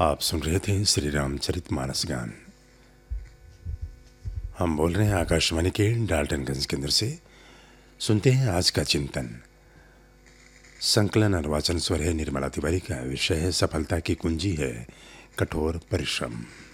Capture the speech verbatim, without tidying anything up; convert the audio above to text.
आप सुन रहे थे श्री रामचरितमानस गान। हम बोल रहे हैं आकाशवाणी के डाल्टनगंज केंद्र से। सुनते हैं आज का चिंतन। संकलन और वाचन स्वर है निर्मला तिवारी का। विषय है सफलता की कुंजी है कठोर परिश्रम।